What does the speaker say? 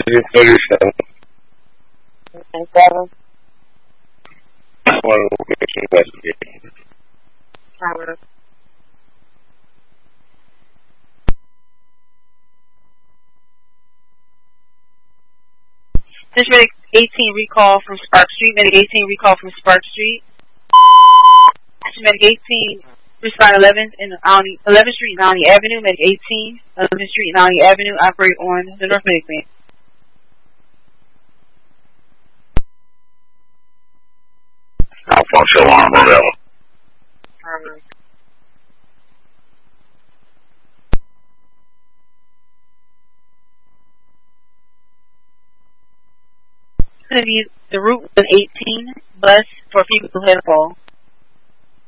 37. 37. One location investigation. Affirmative. This medic 18 recall from Spark Street. Medic 18 recall from Spark Street. This medic 18 respond 11th in 11th Street and Alny Avenue. Medic 18 11th Street and Alny Avenue operate on the North Medic Lane. Malfunction alarm available. Affirmative. Going to be the Route 118 bus for people who had a fall.